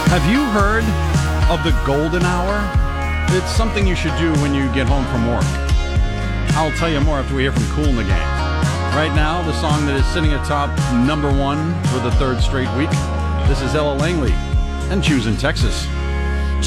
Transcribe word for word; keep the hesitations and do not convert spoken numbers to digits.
Have you heard of the golden hour? It's something you should do when you get home from work. I'll tell you more after we hear from Kool and the Gang. Right now, the song that is sitting atop number one for the third straight week. This is Ella Langley and Choosing Texas.